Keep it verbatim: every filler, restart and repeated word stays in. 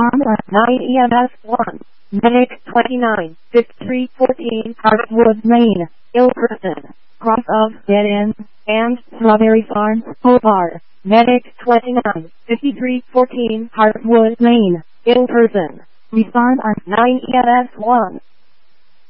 Respond at nine E M S one. Medic twenty-nine, fifty-three fourteen, Heartwood, Maine. Ill person. Cross of Dead End and Strawberry Farm, Hobart. Medic twenty-nine, fifty-three fourteen, Heartwood, Maine. Ill person. Respond at nine E M S one.